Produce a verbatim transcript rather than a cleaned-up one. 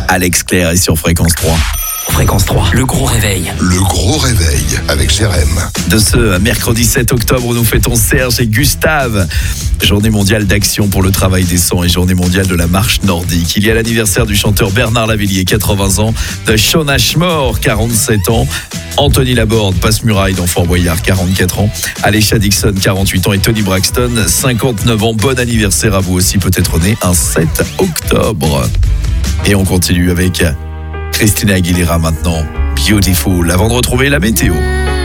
Alex Claire est sur Fréquence trois. Fréquence trois, le gros réveil. Le gros réveil avec Jérém. De ce mercredi sept octobre, nous fêtons Serge et Gustave. Journée mondiale d'action pour le travail décent et journée mondiale de la marche nordique. Il y a l'anniversaire du chanteur Bernard Lavilliers, quatre-vingts ans, de Shaun Ashmore, quarante-sept ans, Anthony Laborde, passe-muraille dans Fort Boyard, quarante-quatre ans, Alessia Dixon, quarante-huit ans et Tony Braxton, cinquante-neuf ans. Bon anniversaire à vous aussi, peut-être né un sept octobre. Et on continue avec Christina Aguilera maintenant, Beautiful, avant de retrouver la météo.